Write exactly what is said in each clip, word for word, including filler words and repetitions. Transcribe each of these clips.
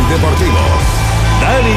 Deportivo. Dani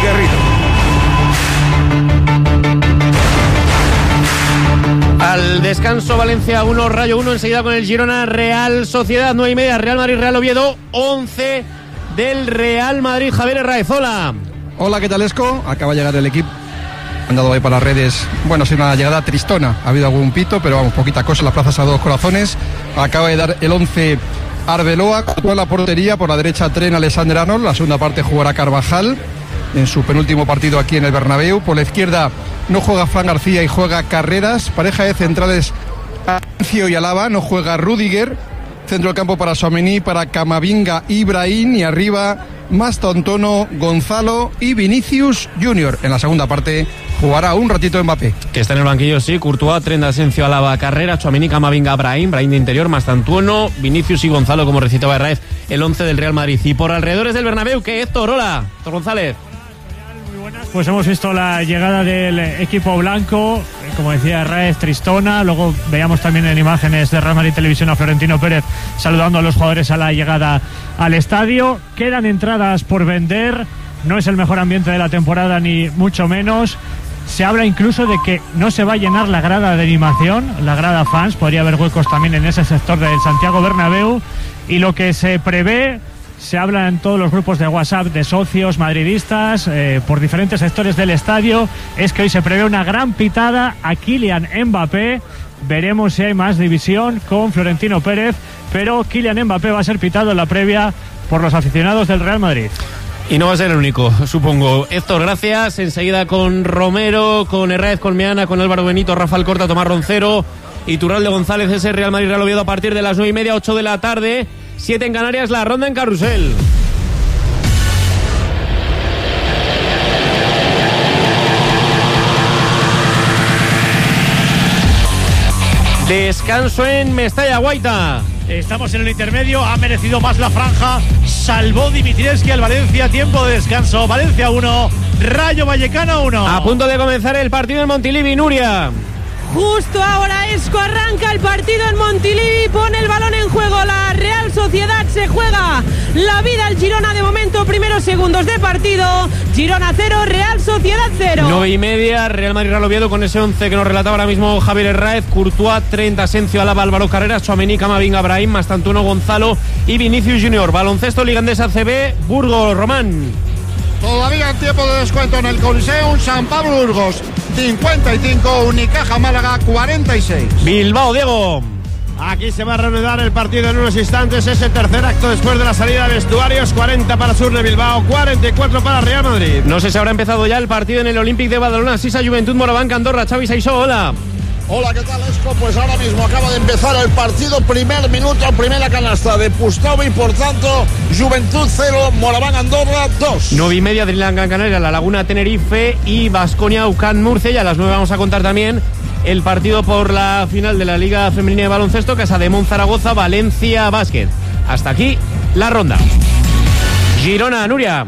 Garrido. Al descanso, Valencia uno, Rayo uno, enseguida con el Girona, Real Sociedad, nueve y media, Real Madrid, Real Oviedo, once del Real Madrid. Javier Herráez, hola. Hola, ¿qué tal, Esco? Acaba de llegar el equipo. Han dado ahí para las redes, bueno, ha sido una llegada tristona. Ha habido algún pito, pero vamos, poquita cosa en las plazas a dos corazones. Acaba de dar el once Arbeloa, con la portería, por la derecha Trent Alexander-Arnold, la segunda parte jugará Carvajal en su penúltimo partido aquí en el Bernabéu. Por la izquierda no juega Fran García y juega Carreras. Pareja de centrales Ancio y Alaba, no juega Rüdiger. Centro del campo para Tchouaméni, para Camavinga y Brahim, y arriba Mastantuono, Gonzalo y Vinicius Junior. En la segunda parte jugará un ratito Mbappé. Que está en el banquillo, sí. Courtois, Trent, Asensio, Alaba, Carrera, Tchouaméni, Camavinga, Brahim, Brahim de interior, Mastantuono, Vinicius y Gonzalo, como recitaba Herráez, el once del Real Madrid. Y por alrededores del Bernabéu, ¿qué, Héctor? Hola, Héctor González. Pues hemos visto la llegada del equipo blanco, como decía Herráez, tristona. Luego veíamos también en imágenes de Real Madrid Televisión a Florentino Pérez saludando a los jugadores a la llegada al estadio. Quedan entradas por vender, no es el mejor ambiente de la temporada ni mucho menos. Se habla incluso de que no se va a llenar la grada de animación, la grada fans, podría haber huecos también en ese sector del Santiago Bernabéu. Y lo que se prevé, se habla en todos los grupos de WhatsApp de socios madridistas eh, por diferentes sectores del estadio, es que hoy se prevé una gran pitada a Kylian Mbappé. Veremos si hay más división con Florentino Pérez, pero Kylian Mbappé va a ser pitado en la previa por los aficionados del Real Madrid. Y no va a ser el único, supongo. Héctor, gracias. Enseguida con Romero, con Herráez, con Meana, con Álvaro Benito, Rafael Corta, Tomás Roncero y Turralde González. Ese Real Madrid Real Oviedo a partir de las nueve y media, ocho de la tarde. siete en Canarias, la ronda en Carrusel. Descanso en Mestalla, Guaita. Estamos en el intermedio, ha merecido más la franja. Salvó Dimitrievski al Valencia, tiempo de descanso. Valencia uno, Rayo Vallecano uno. A punto de comenzar el partido en Montilivi, Nuria. Justo ahora Esco arranca el partido en Montilivi, pone el balón en juego la Real Sociedad, se juega la vida al Girona de momento, primeros segundos de partido, Girona cero, Real Sociedad cero. Nueve y media, Real Madrid Real Oviedo con ese once que nos relataba ahora mismo Javier Herráez, Courtois, Trent, Asensio, Alaba, Álvaro Carreras, Tchouaméni, Camavinga, Brahim, Mastantuono, Gonzalo y Vinicius Junior. Baloncesto Liga Endesa C B, Burgos, Román. Todavía en tiempo de descuento en el Coliseum, San Pablo Burgos cincuenta y cinco, Unicaja Málaga cuarenta y seis. Bilbao, Diego. Aquí se va a reanudar el partido en unos instantes, es el tercer acto después de la salida de vestuarios. Cuarenta para Sur de Bilbao, cuarenta y cuatro para Real Madrid. No sé si habrá empezado ya el partido en el Olympic de Badalona, Sisa, Juventud, Moraván, Andorra. Xavi Saisó, hola. Hola, ¿qué tal, Esco? Pues ahora mismo acaba de empezar el partido, primer minuto, primera canasta de Pustovi, por tanto, Juventud cero, Moraván Andorra dos. Nueve y media, Dreamland Gran Canaria, La Laguna Tenerife y Baskonia Ucán Murcia. Y a las nueve vamos a contar también el partido por la final de la Liga Femenina de Baloncesto, Casa de Mon Zaragoza, Valencia Básquet. Hasta aquí la ronda. Girona, Nuria.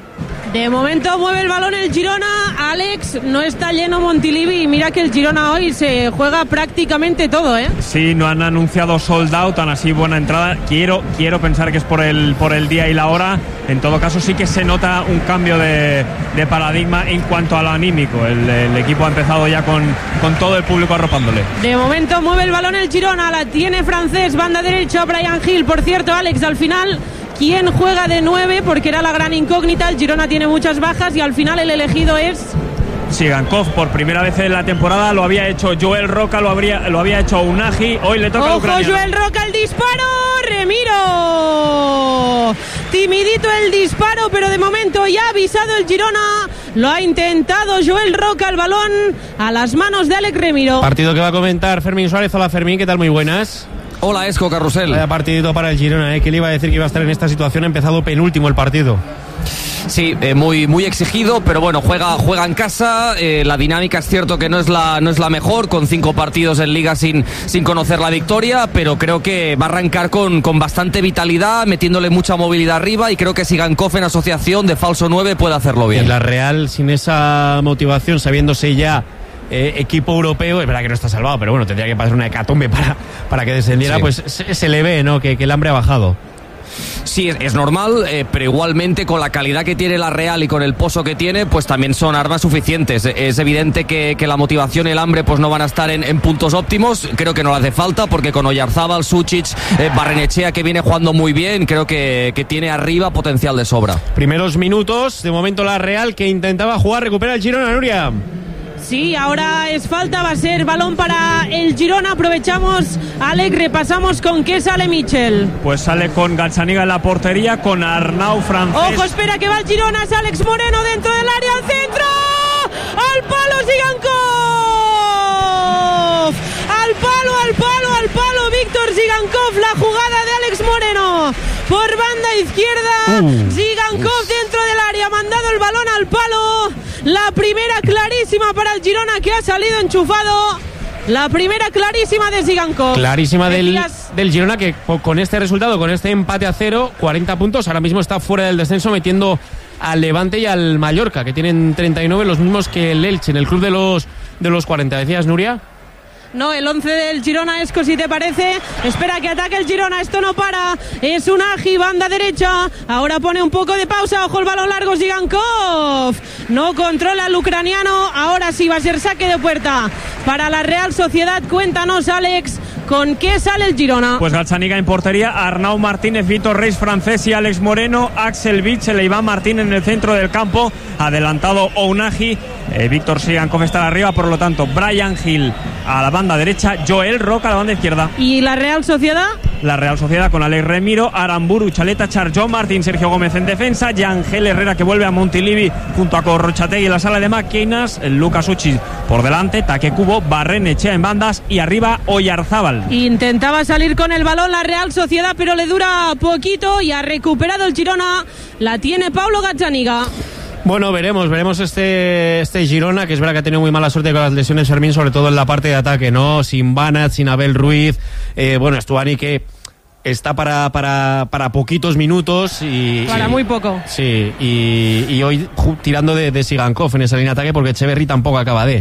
De momento mueve el balón el Girona, Alex, no está lleno Montilivi y mira que el Girona hoy se juega prácticamente todo, ¿eh? Sí, no han anunciado sold out, tan así buena entrada. Quiero, quiero pensar que es por el, por el día y la hora. En todo caso sí que se nota un cambio de, de paradigma en cuanto a lo anímico. El, el equipo ha empezado ya con, con todo el público arropándole. De momento mueve el balón el Girona, la tiene Francés, banda derecha, Brian Hill. Por cierto, Alex, al final, ¿quién juega de nueve? Porque era la gran incógnita. El Girona tiene muchas bajas y al final el elegido es... Sigankov, por primera vez en la temporada. Lo había hecho Joel Roca, lo, habría, lo había hecho Unagi. Hoy le toca ¡Ojo, al ucraniano! Joel Roca, el disparo! ¡Remiro! Timidito el disparo, pero de momento ya ha avisado el Girona. Lo ha intentado Joel Roca, el balón a las manos de Alex Remiro. Partido que va a comentar Fermín Suárez. Hola, Fermín, ¿qué tal? Muy buenas. Hola, Esco, Carrusel. Vaya partidito para el Girona, ¿eh? Que le iba a decir que iba a estar en esta situación. Ha empezado penúltimo el partido. Sí, eh, muy, muy exigido, pero bueno, juega, juega en casa. Eh, la dinámica es cierto que no es la, no es la mejor, con cinco partidos en Liga sin, sin conocer la victoria, pero creo que va a arrancar con, con bastante vitalidad, metiéndole mucha movilidad arriba, y creo que Sigankov en asociación de falso nueve puede hacerlo bien. En la Real, sin esa motivación, sabiéndose ya eh, equipo europeo, es verdad que no está salvado, pero bueno, tendría que pasar una hecatombe para, para que descendiera, sí. Pues se, se le ve, ¿no? Que, que el hambre ha bajado. Sí, es, es normal, eh, pero igualmente con la calidad que tiene la Real y con el pozo que tiene, pues también son armas suficientes. Es evidente que, que la motivación y el hambre pues no van a estar en, en puntos óptimos. Creo que no le hace falta, porque con Oyarzábal, Suchic, eh, Barrenechea, que viene jugando muy bien, creo que, que tiene arriba potencial de sobra. Primeros minutos, de momento la Real, que intentaba jugar, recupera el Girona, Nuria. Sí, ahora es falta, va a ser balón para el Girona. Aprovechamos, Alex, repasamos con qué sale Michel. Pues sale con Gazzaniga en la portería, con Arnau Francés. Ojo, espera que va el Girona, es Alex Moreno dentro del área, al centro, al palo Zigankov, al palo, al palo, al palo Víctor Zigankov, la jugada de Alex Moreno por banda izquierda, uh, Zigankov uh. dentro del área, mandado el balón al palo. La primera clarísima para el Girona, que ha salido enchufado. La primera clarísima de Zigankov. Clarísima del, del Girona, que con este resultado, con este empate a cero, cuarenta puntos, ahora mismo está fuera del descenso, metiendo al Levante y al Mallorca, que tienen treinta y nueve, los mismos que el Elche, en el club de los, de los cuarenta. ¿Decías, Nuria? No, el once del Girona, Esco, si te parece. Espera que ataque el Girona, esto no para. Es un Agi, banda derecha. Ahora pone un poco de pausa. Ojo el balón largo, Zigankov. No controla el ucraniano. Ahora sí va a ser saque de puerta para la Real Sociedad. Cuéntanos, Alex, ¿con qué sale el Girona? Pues Gazzaniga en portería, Arnau Martínez, Vitor Reis Francés y Alex Moreno, Axel Witsel e Iván Martín en el centro del campo. Adelantado Ounahi. Eh, Víctor Zigankov está arriba, por lo tanto Brian Hill a la banda derecha, Joel Roca a la banda izquierda. ¿Y la Real Sociedad? La Real Sociedad con Alex Remiro, Aramburu, Chaleta, Charjón Martín, Sergio Gómez en defensa, Yangel Herrera, que vuelve a Montilivi junto a Corrochategui en la sala de máquinas, Lucas Uchi por delante, Take Kubo, Barrenechea en bandas y arriba Oyarzábal. Intentaba salir con el balón la Real Sociedad, pero le dura poquito y ha recuperado el Girona. La tiene Paulo Gazzaniga. Bueno, veremos, veremos este, este Girona, que es verdad que ha tenido muy mala suerte con las lesiones, Fermín, sobre todo en la parte de ataque, ¿no? Sin Banat, sin Abel Ruiz, eh, bueno, Stuani, que está para, para, para poquitos minutos y... Para y, muy poco. Sí, y, y hoy tirando de, de Zigankov en esa línea de ataque, porque Echeverry tampoco acaba de...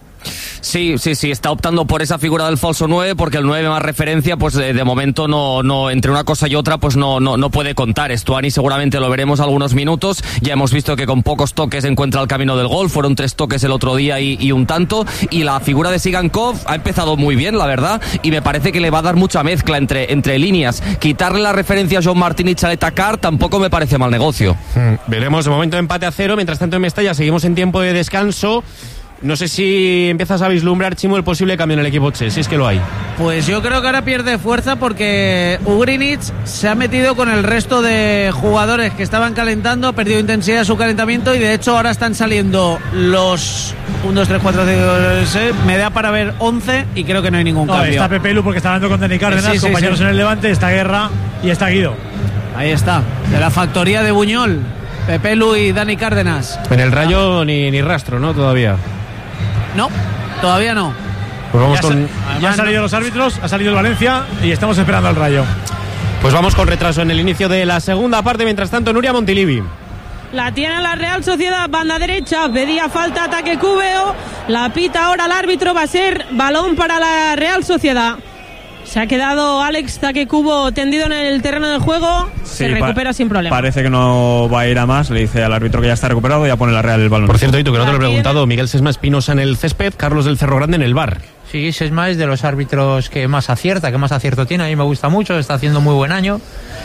Sí, sí, sí, está optando por esa figura del falso nueve, porque el nueve más referencia, pues de, de momento no, no, entre una cosa y otra, pues no, no, no puede contar. Stuani seguramente lo veremos algunos minutos. Ya hemos visto que con pocos toques encuentra el camino del gol. Fueron tres toques el otro día y, y un tanto. Y la figura de Zigankov ha empezado muy bien, la verdad, y me parece que le va a dar mucha mezcla entre, entre líneas. Quitarle la referencia a John Martín y Chaleta Carr tampoco me parece mal negocio. Hmm, veremos, de momento empate a cero. Mientras tanto en Mestalla seguimos en tiempo de descanso. No sé si empiezas a vislumbrar, Chimo, el posible cambio en el equipo Che, si es que lo hay. Pues yo creo que ahora pierde fuerza porque Ugrinic se ha metido con el resto de jugadores que estaban calentando, ha perdido intensidad de su calentamiento y de hecho ahora están saliendo los uno, dos, tres, cuatro, cinco, seis, me da para ver once y creo que no hay ningún no, cambio. Está Pepe Lu porque está hablando con Dani Cárdenas, sí, sí, compañeros sí. en el Levante, está Guerra y está Guido. Ahí está, de la factoría de Buñol, Pepe Lu y Dani Cárdenas. En el Rayo ni, ni rastro, ¿no? Todavía. No, todavía no. Pues vamos ya con... sa- ya han salido los árbitros, ha salido el Valencia y estamos esperando al Rayo. Pues vamos con retraso en el inicio de la segunda parte. Mientras tanto, Nuria, Montilivi. La tiene la Real Sociedad, banda derecha, pedía falta, ataque Cúbeo. La pita ahora el árbitro, va a ser balón para la Real Sociedad. Se ha quedado Alex Take Kubo tendido en el terreno de juego. Sí, se recupera pa- sin problema. Parece que no va a ir a más. Le dice al árbitro que ya está recuperado y ya pone la Real el balón. Por cierto, Hito, que no te lo he preguntado, Miguel Sesma Espinosa en el césped, Carlos del Cerro Grande en el bar. Sí, Sesma es de los árbitros que más acierta, que más acierto tiene. A mí me gusta mucho, está haciendo muy buen año.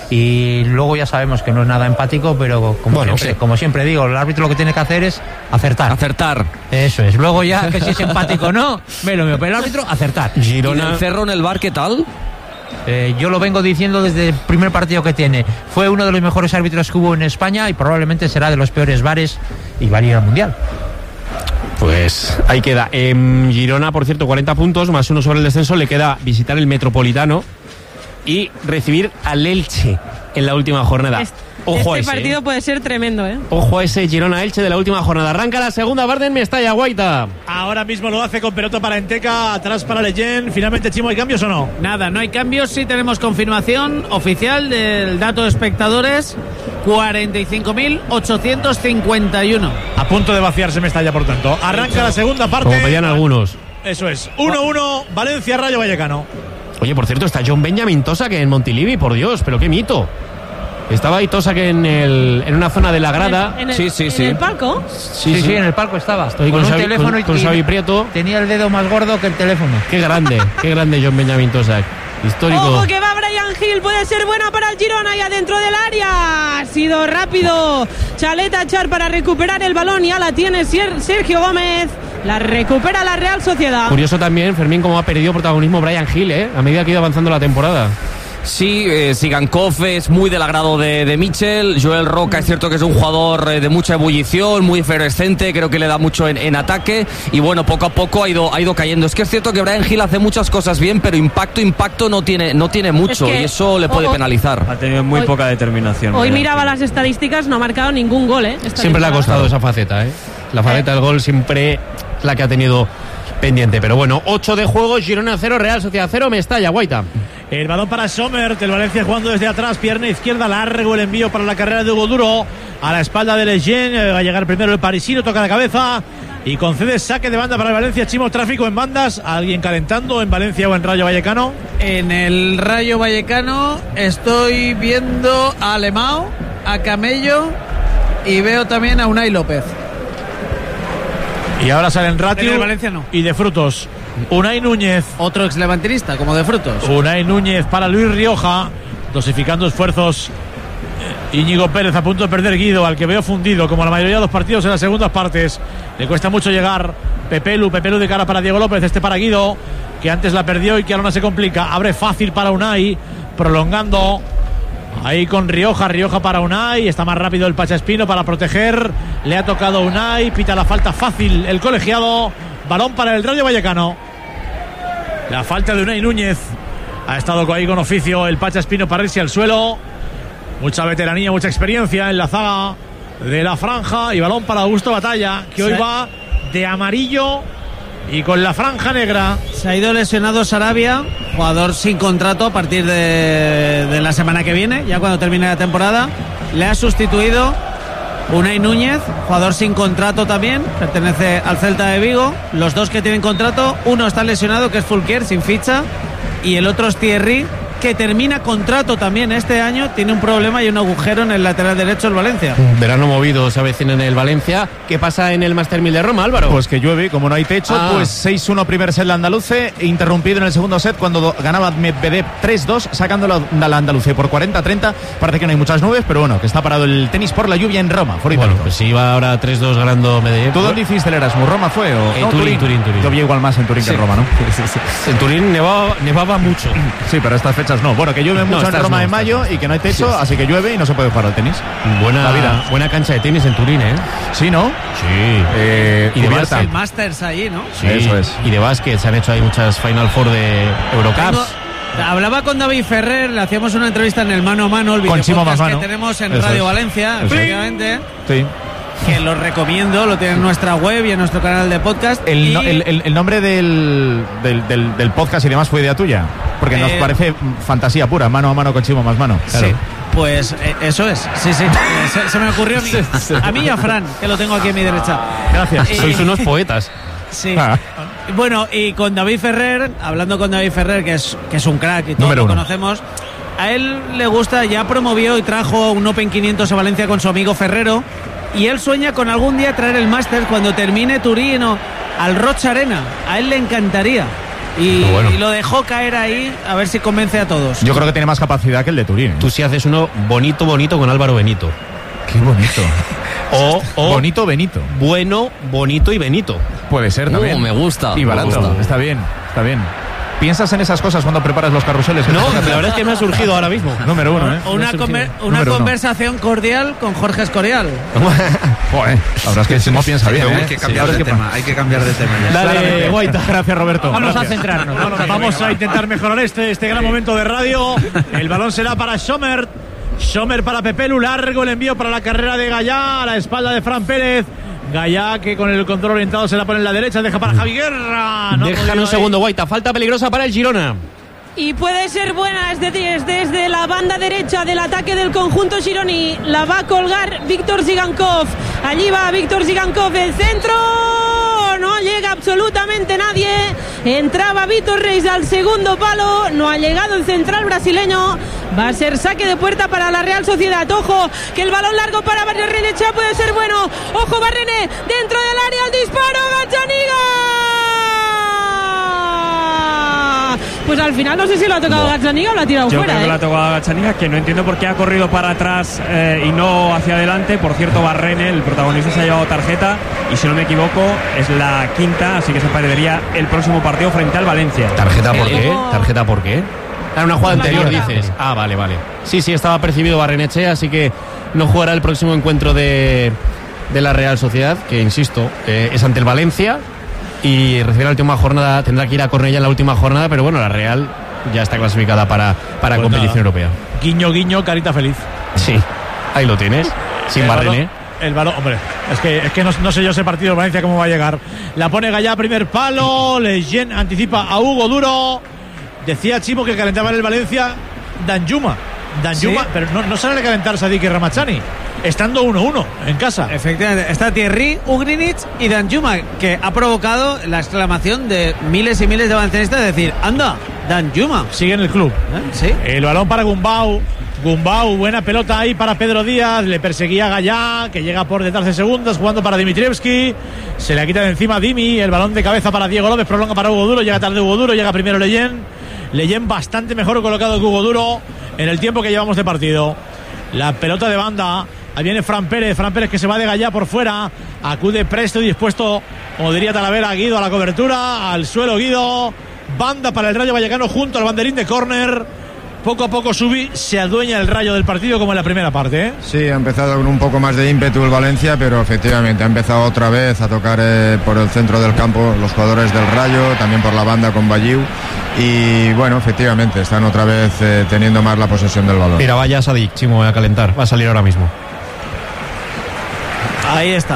Y luego ya sabemos que no es nada empático, pero como, bueno, siempre, sí. como siempre digo, el árbitro lo que tiene que hacer es acertar. Acertar. Eso es. Luego ya, que si es empático o no, me lo mío. Pero el árbitro, acertar. Girona. ¿Y el Cerro en el bar qué tal? Eh, yo lo vengo diciendo desde el primer partido que tiene. Fue uno de los mejores árbitros que hubo en España y probablemente será de los peores bares y va a ir al Mundial. Pues ahí queda. En eh, Girona, por cierto, cuarenta puntos, más uno sobre el descenso. Le queda visitar el Metropolitano y recibir al Elche en la última jornada. Este, Ojo este a ese, partido eh. puede ser tremendo, ¿eh? Ojo a ese Girona-Elche de la última jornada. Arranca la segunda parte en Mestalla, Guaita. Ahora mismo lo hace con pelota para Enteca, atrás para Leyen. Finalmente, Chimo, ¿hay cambios o no? Nada, no hay cambios. Sí tenemos confirmación oficial del dato de espectadores. cuarenta y cinco mil ochocientos cincuenta y uno. A punto de vaciarse Mestalla, por tanto. Arranca la segunda parte. Como pedían algunos. Eso es. uno uno, Valencia, Rayo Vallecano. Oye, por cierto, está John Benjamin Tosa, que en Montilivi, por Dios, pero qué mito. Estaba ahí Tosak en, el, en una zona de la grada. En el, sí, sí, en sí. el palco. Sí, sí, sí, en el palco estaba. Estoy con, con, un Xavi, teléfono con, y con Xavi Prieto. Tenía el dedo más gordo que el teléfono. Qué grande, qué grande John Benjamin Tosak. Histórico. Ojo que va Brian Hill, puede ser buena para el Girona ya dentro del área. Ha sido rápido Chaleta Char para recuperar el balón. Ya la tiene Sergio Gómez. La recupera la Real Sociedad. Curioso también, Fermín, cómo ha perdido protagonismo Brian Hill, ¿eh? A medida que ha ido avanzando la temporada. Sí, eh, Sigankov es muy del agrado de, de Mitchell. Joel Roca es cierto que es un jugador eh, de mucha ebullición, muy efervescente, creo que le da mucho en, en ataque. Y bueno, poco a poco ha ido, ha ido cayendo. Es que es cierto que Brian Hill hace muchas cosas bien, pero impacto, impacto no tiene, no tiene mucho, es que, y eso le puede oh, penalizar. Ha tenido muy hoy, poca determinación. Hoy Brian miraba Hill. las estadísticas, no ha marcado ningún gol, ¿eh? Esta Siempre le ha temporada. costado esa faceta, ¿eh? La faceta del gol siempre la que ha tenido pendiente. Pero bueno, ocho de juego, Girona cero, Real Sociedad cero, Mestalla, Guaita. El balón para Sommer, el Valencia jugando desde atrás, pierna izquierda, largo el envío para la carrera de Hugo Duro, a la espalda de Lejeune, va a llegar primero el parisino, toca de cabeza y concede saque de banda para el Valencia. Chimo, tráfico en bandas, alguien calentando en Valencia o en Rayo Vallecano. En el Rayo Vallecano estoy viendo a Alemão, a Camello y veo también a Unai López. Y ahora salen Ratio En el Valencia no. y de frutos. Unai Núñez. Otro exlevantinista, como de frutos. Unai Núñez para Luis Rioja, dosificando esfuerzos. Íñigo Pérez a punto de perder Guido, al que veo fundido, como la mayoría de los partidos en las segundas partes. Le cuesta mucho llegar. Pepelu, Pepelu de cara para Diego López, este para Guido, que antes la perdió y que ahora no se complica. Abre fácil para Unai, prolongando. Ahí con Rioja, Rioja para Unai, está más rápido el Pacha Espino para proteger. Le ha tocado Unai, pita la falta fácil el colegiado. Balón para el Rayo Vallecano. La falta de Unai Núñez. Ha estado ahí con oficio el Pacha Espino para irse al suelo. Mucha veteranía, mucha experiencia en la zaga de la franja. Y balón para Augusto Batalla, que hoy Sí. va de amarillo y con la franja negra. Se ha ido lesionado Sarabia, jugador sin contrato a partir de, de la semana que viene, ya cuando termine la temporada. Le ha sustituido Unai Núñez, jugador sin contrato también, pertenece al Celta de Vigo. Los dos que tienen contrato, uno está lesionado, que es Fulquier, sin ficha, y el otro es Thierry, que termina contrato también este año, tiene un problema y un agujero en el lateral derecho del Valencia. Verano movido se avecina en el Valencia. ¿Qué pasa en el Master mil de Roma, Álvaro? Pues que llueve, como no hay techo, Ah. pues seis uno primer set la andaluce, interrumpido en el segundo set cuando do- ganaba Medvedev tres dos, sacando la, la andaluce por cuarenta a treinta. Parece que no hay muchas nubes, pero bueno, que está parado el tenis por la lluvia en Roma. Bueno, pues si iba ahora tres dos ganando Medellín. ¿Tú dónde hiciste el Erasmus? ¿Roma fue o En no, Turín, Turín, Turín. Yo vi igual más en Turín que Sí. en Roma, ¿no? En Turín nevaba, nevaba mucho. Sí, pero estas fechas no. Bueno, que llueve mucho en estas Roma no, en estas mayo no. y que no hay techo, Sí, sí. así que llueve y no se puede jugar al tenis. Buena, La vida. buena cancha de tenis en Turín, ¿eh? Sí, ¿no? Sí. Eh, Y de cubierta. básquet. El Masters allí, ¿no? Sí. Eso es. Y de básquet se han hecho ahí muchas Final Four de Eurocups. Tengo- hablaba con David Ferrer, le hacíamos una entrevista en el Mano a Mano, el Con Chimo videopodcast que Masmano. tenemos en Eso Radio es. Valencia, Eso es. efectivamente, Sí. que lo recomiendo, lo tiene en nuestra web y en nuestro canal de podcast. El, y no- el, el- el nombre del, del, del- del podcast y demás fue idea tuya. Porque nos Eh, parece mm, fantasía pura, mano a mano con Chimo más mano. Sí, pues eh, eso es, sí, sí, eh, se, se me ocurrió a mí, a mí y a Fran, que lo tengo aquí a mi derecha. Gracias. Eh, Sois unos poetas. Sí. Ah. Bueno, y con David Ferrer, hablando con David Ferrer, que es, que es un crack y todos Número lo uno. conocemos, a él le gusta, ya promovió y trajo un Open quinientos a Valencia con su amigo Ferrero, y él sueña con algún día traer el Masters cuando termine Turín o al Rocha Arena. A él le encantaría. Y, Bueno. y lo dejó caer ahí, a ver si convence a todos. Yo creo que tiene más capacidad que el de Turín. ¿eh? Tú sí haces uno bonito, bonito con Álvaro Benito. Qué bonito. O, o Bonito Benito. bueno, bonito y Benito. Puede ser Uh, también. me gusta, Y me barato. gusta. Está bien, está bien. ¿Piensas en esas cosas cuando preparas los carruseles? No, la verdad es que me ha surgido ahora mismo. Número uno, ¿eh? O una, Me ha conver- surgido. una Número uno. conversación cordial con Jorge Escorial. Joder, la verdad es que Chimo piensa bien, ¿eh? Hay que cambiar Sí, de ahora tema, hay que cambiar de tema ya. Dale, Guaita. Gracias, Roberto. Vamos a Gracias. centrarnos. Vamos, vamos a intentar mejorar este, este gran momento de radio. El balón será para Sommer. Sommer para Pepelu. Largo el envío para la carrera de Gallá. A la espalda de Fran Pérez. Gallá, que con el control orientado se la pone en la derecha. Deja para Javi Guerra. No ha Dejan podido un ahí. segundo, Guaita. Falta peligrosa para el Girona. Y puede ser buena, es desde, es desde la banda derecha del ataque del conjunto Gironi. La va a colgar Víctor Zigankov. Allí va Víctor Zigankov, el centro. juego, no llega absolutamente nadie. Entraba Vitor Reis al segundo palo, no ha llegado el central brasileño. Va a ser saque de puerta para la Real Sociedad. Ojo, que el balón largo para Barrenechea puede ser bueno. Ojo, Barrene, dentro del área, el disparo, Gazzaniga. Pues al final no sé si lo ha tocado no. Gazzaniga o lo ha tirado Yo fuera. Yo creo ¿eh? que lo ha tocado Gazzaniga, que no entiendo por qué ha corrido para atrás eh, y no hacia adelante. Por cierto, Barrene, el protagonista, se ha llevado tarjeta y si no me equivoco es la quinta, así que se perdería el próximo partido frente al Valencia. ¿Tarjeta por qué? ¿Tarjeta por qué? Era una jugada anterior, dices. Ah, vale, vale. Sí, sí, estaba percibido Barrenechea, así que no jugará el próximo encuentro de, de la Real Sociedad, que insisto, eh, es ante el Valencia y recibe la última jornada, tendrá que ir a Cornellá en la última jornada, pero bueno, la Real ya está clasificada para, para pues competición nada. europea. Guiño, guiño, carita feliz. Sí, ahí lo tienes, sin Barrené. El balón, hombre, es que, es que no, no sé yo ese partido de Valencia cómo va a llegar. La pone Gallá, primer palo, Leyen anticipa a Hugo Duro. Decía Chimo que calentaba en el Valencia Danjuma. Danjuma, ¿sí? Pero no, no sale a calentar Sadik y Ramazani, estando uno uno en casa. Efectivamente, está Thierry, Ugrinic y Danjuma, que ha provocado la exclamación de miles y miles de valencianistas de decir, anda, Danjuma. Sigue en el club. ¿Eh? Sí. El balón para Gumbau. Gumbau, buena pelota ahí para Pedro Díaz. Le perseguía Gallá, que llega por detrás de segundas, jugando para Dimitrievski. Se le quita de encima Dimi. El balón de cabeza para Diego López, prolonga para Hugo Duro. Llega tarde Hugo Duro, llega primero Leyen. Leyen bastante mejor colocado que Hugo Duro en el tiempo que llevamos de partido. La pelota de banda. Ahí viene Fran Pérez. Fran Pérez que se va de Gallá por fuera. Acude presto y dispuesto, como diría Talavera, Guido a la cobertura. Al suelo Guido. Banda para el Rayo Vallecano junto al banderín de córner. Poco a poco Subi se adueña el Rayo del partido como en la primera parte, ¿eh? Sí, ha empezado con un poco más de ímpetu el Valencia, pero efectivamente ha empezado otra vez a tocar eh, por el centro del campo los jugadores del Rayo, también por la banda con Balliu. Y bueno, efectivamente, están otra vez eh, teniendo más la posesión del balón. Mira, vaya Sadik, Chimo, voy a calentar, va a salir ahora mismo. Ahí está.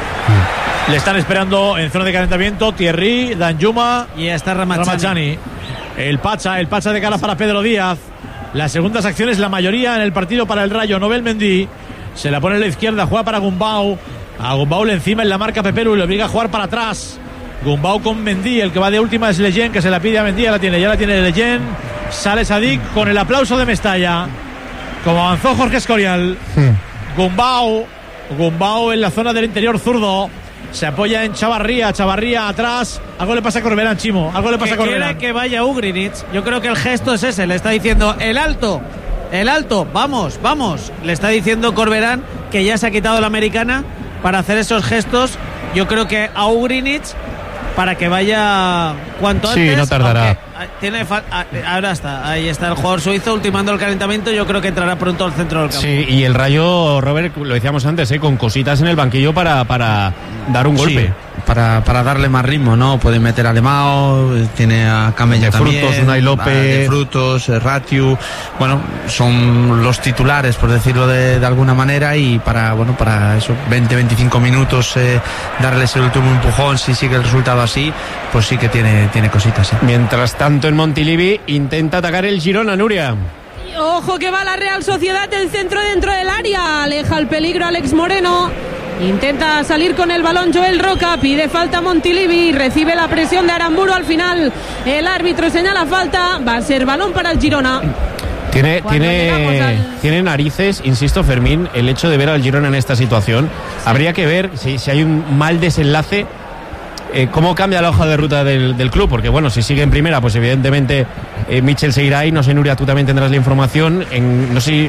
Mm. Le están esperando en zona de calentamiento Thierry, Danjuma y está Ramazani. Ramazani. El Pacha, el Pacha de cara para Pedro Díaz. Las segundas acciones, la mayoría en el partido para el Rayo. Nobel Mendy se la pone en la izquierda, juega para Gumbau. A Gumbau le encima en la marca Peperu y le obliga a jugar para atrás. Gumbau con Mendy, el que va de última es Leyen, que se la pide a Mendy, ya la tiene, ya la tiene Leyen. Sale Sadik con el aplauso de Mestalla. Como avanzó Jorge Escorial. Hmm. Gumbau, Gumbau en la zona del interior zurdo. Se apoya en Chavarría, Chavarría atrás. Algo le pasa a Corberán, Chimo. Algo le pasa a Corberán. Quiere que vaya Ugrinic. Yo creo que el gesto es ese. Le está diciendo el alto, el alto. Vamos, vamos. Le está diciendo Corberán que ya se ha quitado la americana para hacer esos gestos. Yo creo que a Ugrinic para que vaya cuanto antes. Sí, no tardará. Tiene fa- ahora está, ahí está el jugador suizo ultimando el calentamiento. Yo creo que entrará pronto al centro del campo. Sí, y el Rayo, Robert, lo decíamos antes, ¿eh? Con cositas en el banquillo para, para dar un golpe. Sí, para, para darle más ritmo, ¿no? Puede meter a Alemao, tiene a Camella también. Frutos, Unai López. De Frutos, Ratiu. Bueno, son los titulares, por decirlo de, de alguna manera, y para, bueno, para esos veinte a veinticinco minutos eh, darles el último empujón, si sigue el resultado así, pues sí que tiene, tiene cositas. ¿eh? Mientras tanto, en Montilivi intenta atacar el Girona, Nuria. Ojo que va la Real Sociedad, el centro dentro del área, aleja el peligro Alex Moreno, intenta salir con el balón Joel Roca, pide falta Montilivi, recibe la presión de Aramburu, al final el árbitro señala falta, va a ser balón para el Girona. Tiene, tiene, al... tiene narices, insisto, Fermín, el hecho de ver al Girona en esta situación. Sí. Habría que ver si, si hay un mal desenlace, eh, cómo cambia la hoja de ruta del, del club, porque bueno, si sigue en primera, pues evidentemente eh, Michel seguirá ahí. No sé, Nuria, tú también tendrás la información. En, no sé si,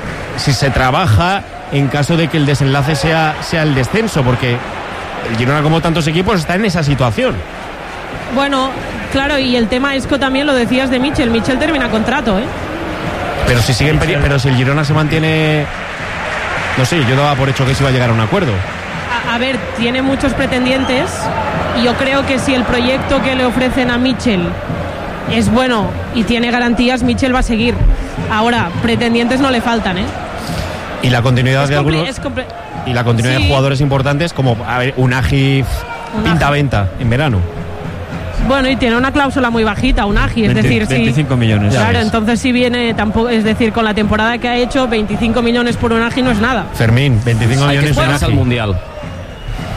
si se trabaja en caso de que el desenlace sea, sea el descenso, porque el Girona, como tantos equipos, está en esa situación. Bueno, claro, y el tema Esco también lo decías de Michel. Michel termina contrato, ¿eh? Pero si siguen, pero si el Girona se mantiene, no sé, yo daba por hecho que se iba a llegar a un acuerdo. A, a ver, tiene muchos pretendientes y yo creo que si el proyecto que le ofrecen a Michel es bueno y tiene garantías, Michel va a seguir. Ahora, pretendientes no le faltan, ¿eh? Y la continuidad es de compli- algunos compli- y la continuidad sí. de jugadores importantes como a ver, Unagi pinta venta en verano. Bueno, y tiene una cláusula muy bajita, Unagi, es veinte, decir, veinticinco sí, millones. Claro, entonces si viene tampoco, es decir, con la temporada que ha hecho, veinticinco millones por Unagi no es nada. Fermín, veinticinco millones por Unagi. Al mundial.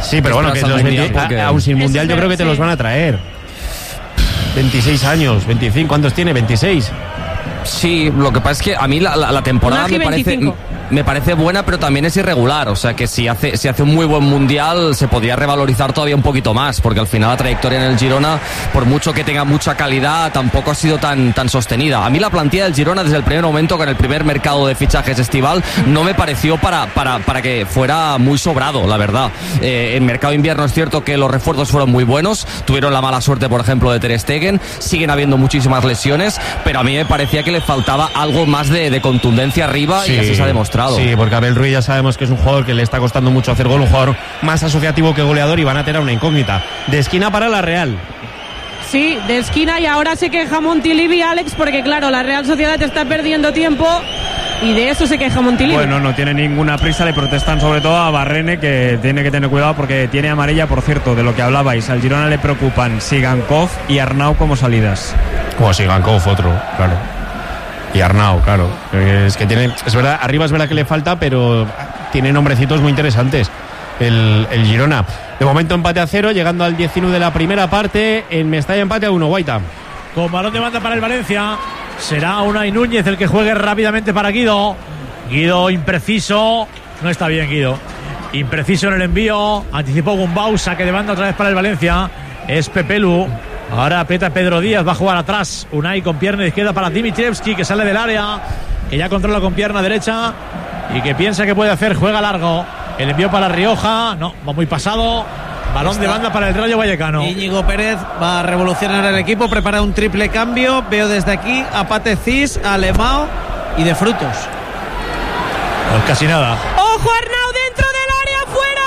Sí, pero bueno, que los mundial, porque... aún sin mundial yo creo que te sí. los van a traer. veintiséis años, veinticinco, ¿cuántos tiene? veintiséis. Sí, lo que pasa es que a mí la, la, la temporada me parece, me parece buena, pero también es irregular. O sea que si hace, si hace un muy buen mundial se podría revalorizar todavía un poquito más, porque al final la trayectoria en el Girona, por mucho que tenga mucha calidad, tampoco ha sido tan, tan sostenida. A mí la plantilla del Girona desde el primer momento, con el primer mercado de fichajes estival, no me pareció para, para, para que fuera muy sobrado, la verdad. Eh, en mercado invierno es cierto que los refuerzos fueron muy buenos, tuvieron la mala suerte, por ejemplo, de Ter Stegen, siguen habiendo muchísimas lesiones, pero a mí me parecía que le faltaba algo más de, de contundencia arriba, sí, y así se ha demostrado. Sí, porque Abel Ruiz ya sabemos que es un jugador que le está costando mucho hacer gol, un jugador más asociativo que goleador, y van a tener una incógnita. De esquina para la Real. Sí, de esquina, y ahora se queja Montilivi, Alex, porque claro, la Real Sociedad está perdiendo tiempo y de eso se queja Montilivi. Bueno, no tiene ninguna prisa, le protestan sobre todo a Barrene, que tiene que tener cuidado porque tiene amarilla. Por cierto, de lo que hablabais, al Girona le preocupan Sigankov y Arnau como salidas. Como Sigankov, otro, claro. Y Arnau, claro. Es que tiene, es verdad, arriba es verdad que le falta, pero tiene nombrecitos muy interesantes el, el Girona. De momento empate a cero, llegando al diecinueve de la primera parte. En Mestalla empate a uno, Guaita. Con balón de banda para el Valencia. Será Unai Núñez el que juegue rápidamente para Guido. Guido impreciso. No está bien Guido. Impreciso en el envío. Anticipó Gumbau, saque de banda otra vez para el Valencia. Es Pepelu. Ahora aprieta Pedro Díaz, va a jugar atrás. Unai con pierna izquierda para Dimitrievski, que sale del área, que ya controla con pierna derecha y que piensa que puede hacer, juega largo. El envío para Rioja, no, va muy pasado. Balón de banda para el Rayo Vallecano. Íñigo Pérez va a revolucionar el equipo, prepara un triple cambio. Veo desde aquí a Pate Cis, a Lemao y de Frutos. Pues casi nada. ¡Ojo, Arnau dentro del área,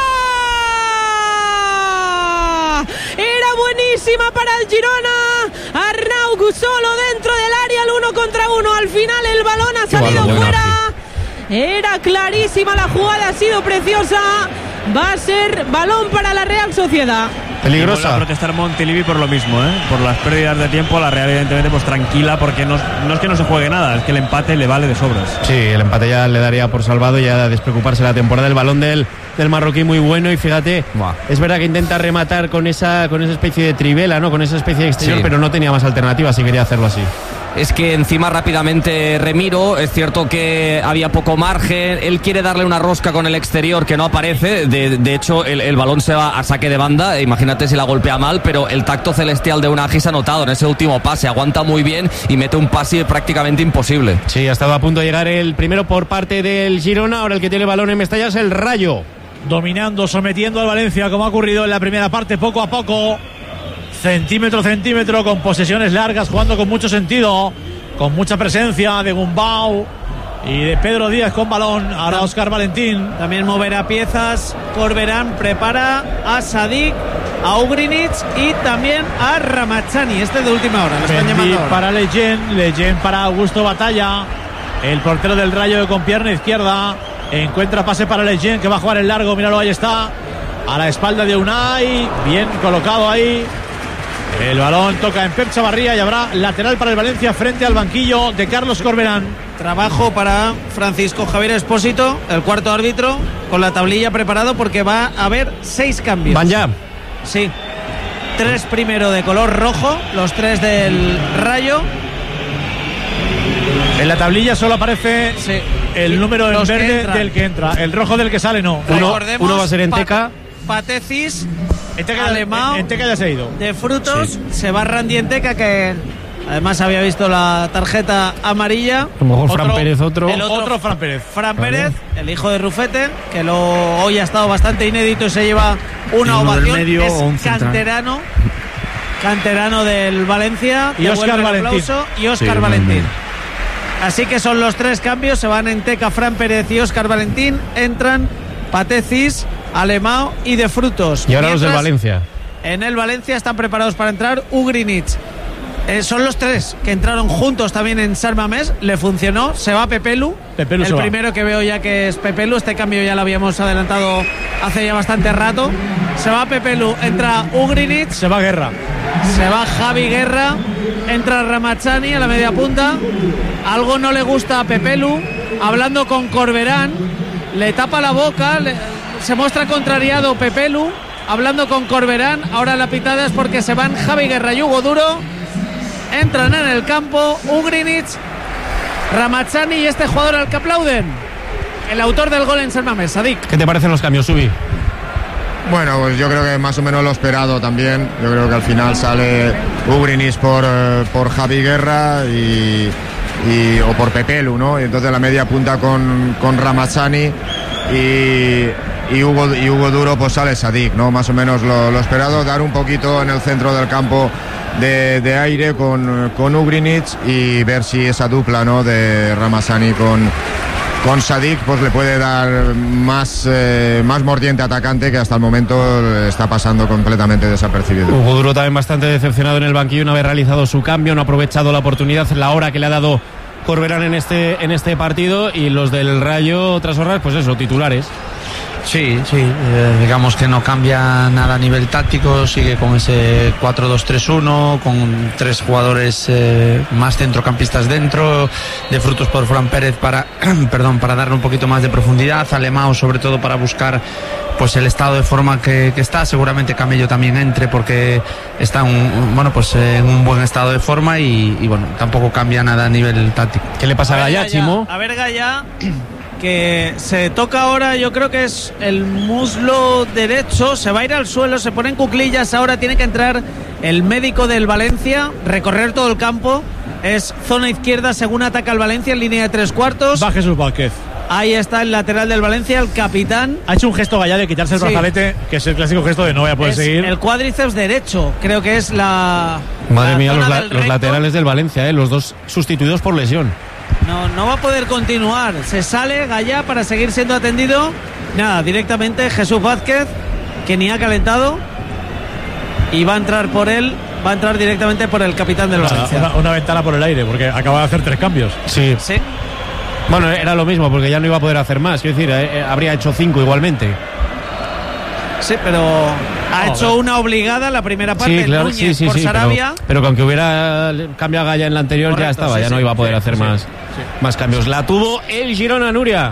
fuera! Era buenísima para el Girona. Arnau solo dentro del área, el uno contra uno. Al final el balón ha salido bueno, fuera. sí. Era clarísima la jugada, ha sido preciosa. Va a ser balón para la Real Sociedad. Peligrosa. Va a protestar Montilivi por lo mismo, ¿eh? Por las pérdidas de tiempo. La Real, evidentemente, pues tranquila, porque no, no es que no se juegue nada, es que el empate le vale de sobras. Sí, el empate ya le daría por salvado, ya despreocuparse la temporada. El balón del, del marroquí muy bueno, y fíjate, Buah. es verdad que intenta rematar con esa, con esa especie de trivela, ¿no? Con esa especie de exterior, sí. pero no tenía más alternativa si quería hacerlo así. Es que encima rápidamente Remiro, es cierto que había poco margen, él quiere darle una rosca con el exterior que no aparece, de, de hecho el, el balón se va a saque de banda, imagínate si la golpea mal, pero el tacto celestial de Unai se ha notado en ese último pase, aguanta muy bien y mete un pase prácticamente imposible. Sí, ha estado a punto de llegar el primero por parte del Girona, ahora el que tiene el balón en Mestalla es el Rayo. Dominando, sometiendo al Valencia, como ha ocurrido en la primera parte, poco a poco. Centímetro, centímetro, con posesiones largas, jugando con mucho sentido, con mucha presencia de Gumbau y de Pedro Díaz con balón. Ahora Óscar Valentín. También moverá piezas. Corberán prepara a Sadik, a Ugrinic y también a Ramachani. Este de última hora. Lo están llamando ahora. Para Leyen, Leyen para Augusto Batalla. El portero del Rayo con pierna izquierda. Encuentra pase para Leyen, que va a jugar el largo. Míralo, ahí está. A la espalda de Unai. Bien colocado ahí. El balón toca en Pep Chavarría y habrá lateral para el Valencia frente al banquillo de Carlos Corberán. Trabajo para Francisco Javier Espósito, el cuarto árbitro, con la tablilla preparado porque va a haber seis cambios. ¿Van ya? Sí. Tres primero de color rojo, los tres del Rayo. En la tablilla solo aparece sí. el número en verde que del que entra. El rojo del que sale no. Uno, uno va a ser en Teca. Patecis, Enteca, Alemao, Enteca ya se ha ido. De Frutos, sí. se va Randy Enteca, que además había visto la tarjeta amarilla. A lo mejor Fran Pérez otro. El otro, otro Fran Pérez. Fran Pérez, el hijo de Rufete, que lo, hoy ha estado bastante inédito y se lleva una ovación. Medio, es un canterano, canterano del Valencia. Y Óscar Valentín. Y Óscar sí, Valentín. Así que son los tres cambios, se van Enteca, Fran Pérez y Óscar Valentín. Entran Patecis, Alemao y De Frutos. Y ahora Mientras, los del Valencia. En el Valencia están preparados para entrar Ugrinic. Eh, son los tres que entraron juntos también en San Mamés. Le funcionó. Se va Pepelu. Pepelu el primero va. que veo ya que es Pepelu. Este cambio ya lo habíamos adelantado hace ya bastante rato. Se va Pepelu. Entra Ugrinic. Se va Guerra. Se va Javi Guerra. Entra Ramachani a la media punta. Algo no le gusta a Pepelu. Hablando con Corberán. Le tapa la boca. Le, se muestra contrariado Pepelu. hablando con Corberán. Ahora la pitada es porque se van Javi Guerra y Hugo Duro. Entran en el campo Ugrinic, Ramazani y este jugador al que aplauden, el autor del gol en San Mamés, Sadik. ¿Qué te parecen los cambios, Subi? Bueno, pues yo creo que más o menos lo esperado también. Yo creo que al final sale Ugrinic por, por Javi Guerra y, y, o por Pepelu, ¿no? Y entonces la media punta con, con Ramazani y, y, Hugo, y Hugo Duro, pues sale Sadik, ¿no? Más o menos lo, lo esperado, dar un poquito en el centro del campo de, de aire con, con Ugrinic y ver si esa dupla, ¿no? De Ramazani con... con Sadik pues le puede dar más, eh, más mordiente atacante, que hasta el momento está pasando completamente desapercibido. Hugo Duro también bastante decepcionado en el banquillo, una vez realizado su cambio, no ha aprovechado la oportunidad, la hora que le ha dado Corberán en este, en este partido, y los del Rayo, otras horas, pues eso, titulares. Sí, sí, eh, digamos que no cambia nada a nivel táctico, sigue con ese cuatro dos tres uno, con tres jugadores eh, más centrocampistas dentro, de Frutos por Fran Pérez para, perdón, para darle un poquito más de profundidad, Alemão sobre todo para buscar pues el estado de forma que, que está, seguramente Camello también entre porque está un, bueno, pues en un buen estado de forma y, y bueno, tampoco cambia nada a nivel táctico. ¿Qué le pasa a Gaya, Chimo? A ver, Gaya, que se toca ahora, yo creo que es el muslo derecho, se va a ir al suelo, se pone en cuclillas, ahora tiene que entrar el médico del Valencia, recorrer todo el campo, es zona izquierda según ataca el Valencia en línea de tres cuartos. Va Jesús Vázquez. Ahí está el lateral del Valencia, el capitán. Ha hecho un gesto Gaya de quitarse el Sí. brazalete, que es el clásico gesto de no voy a poder Es seguir. el cuádriceps derecho, creo que es la... Madre la mía, zona los, la- del los recto. laterales del Valencia, ¿eh? Los dos sustituidos por lesión. No, no va a poder continuar. Se sale Gaya para seguir siendo atendido. Nada, directamente Jesús Vázquez, que ni ha calentado. Y va a entrar por él, va a entrar directamente por el capitán del Una, Valencia. una- una ventana por el aire, porque acaba de hacer tres cambios. Sí. Sí. Bueno, era lo mismo, porque ya no iba a poder hacer más. Quiero decir, eh, eh, habría hecho cinco igualmente. Sí, pero ha Joder. hecho una obligada la primera parte. Sí, claro, Núñez sí, sí, por sí, Sarabia. pero, pero que aunque hubiera cambiado a Gaya en la anterior, ya Correcto, estaba, sí, ya sí. no iba a poder Sí, hacer sí, más, sí. más cambios. La tuvo el Girona, Nuria.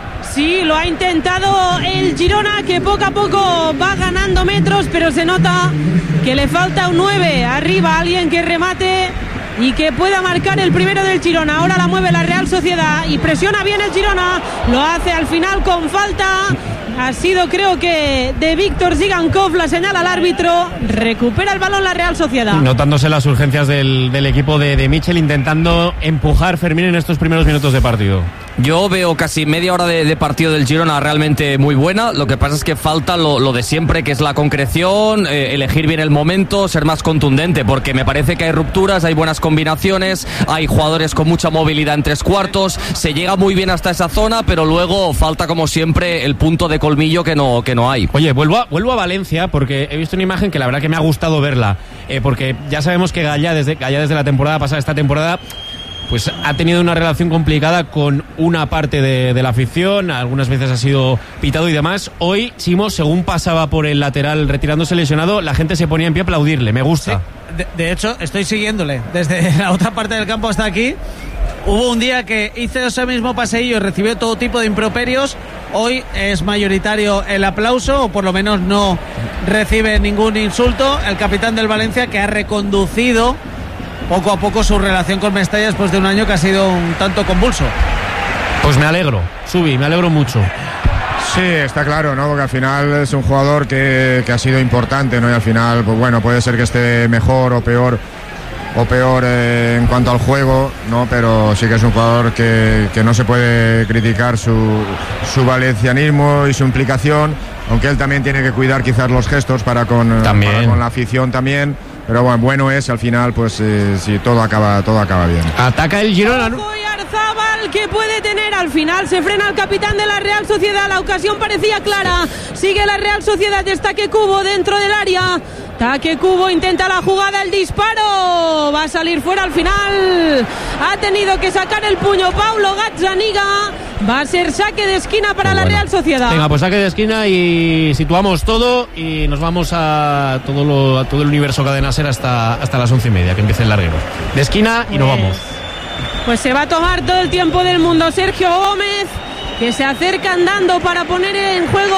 Sí, lo ha intentado el Girona, que poco a poco va ganando metros, pero se nota que le falta un nueve arriba, alguien que remate y que pueda marcar el primero del Girona. Ahora la mueve la Real Sociedad y presiona bien el Girona, lo hace al final con falta. Ha sido, creo que, de Víctor Zigankov, la señala al árbitro. Recupera el balón la Real Sociedad. Notándose las urgencias del, del equipo de, de Michel, intentando empujar Fermín en estos primeros minutos de partido. Yo veo casi media hora de, de partido del Girona realmente muy buena. Lo que pasa es que falta lo, lo de siempre, que es la concreción, eh, elegir bien el momento, ser más contundente, porque me parece que hay rupturas, hay buenas combinaciones, hay jugadores con mucha movilidad en tres cuartos, se llega muy bien hasta esa zona, pero luego falta como siempre el punto de colmillo que no, que no hay. Oye, vuelvo a, vuelvo a Valencia, porque he visto una imagen que la verdad que me ha gustado verla, eh, porque ya sabemos que Gaya desde, Gaya desde la temporada pasada, esta temporada, pues ha tenido una relación complicada con una parte de, de la afición, algunas veces ha sido pitado y demás. Hoy, Chimo, según pasaba por el lateral retirándose lesionado, la gente se ponía en pie a aplaudirle, me gusta. De, de hecho, estoy siguiéndole desde la otra parte del campo hasta aquí. Hubo un día que hizo ese mismo paseillo y recibió todo tipo de improperios. Hoy es mayoritario el aplauso, o por lo menos no recibe ningún insulto. El capitán del Valencia, que ha reconducido poco a poco su relación con Mestalla después de un año que ha sido un tanto convulso. Pues me alegro, Subi, me alegro mucho. Sí, está claro, ¿no? Porque al final es un jugador que, que ha sido importante, ¿no? Y al final, pues bueno, puede ser que esté mejor o peor o peor eh, en cuanto al juego, ¿no? Pero sí que es un jugador que, que no se puede criticar su, su valencianismo y su implicación, aunque él también tiene que cuidar quizás los gestos para con, También. para con la afición también. Pero bueno, bueno es al final, pues eh, si todo acaba, todo acaba bien. Ataca el Girona. Ojo y Arzabal, que puede tener al final, se frena el capitán de la Real Sociedad, la ocasión parecía clara, sigue la Real Sociedad, está que Cubo dentro del área, Taque Cubo intenta la jugada, el disparo va a salir fuera al final, ha tenido que sacar el puño Paulo Gazzaniga, va a ser saque de esquina para la Real Sociedad. Venga, pues saque de esquina y situamos todo y nos vamos a todo lo, a todo el universo Cadena Ser hasta, hasta las once y media, que empiece el larguero. De esquina y nos vamos. Pues se va a tomar todo el tiempo del mundo Sergio Gómez, que se acerca andando para poner en juego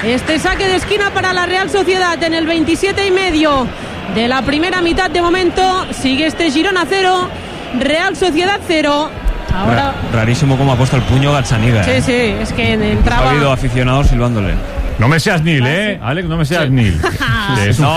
este saque de esquina para la Real Sociedad en el veintisiete y medio de la primera mitad. De momento sigue este Girona cero, Real Sociedad cero. Ahora... Ra rarísimo cómo ha puesto el puño Gazzaniga. Sí, ¿eh? sí, es que entraba... Ha habido aficionados silbándole. No me seas Nil, ¿eh? Alex, no me seas sí. Nil. Es un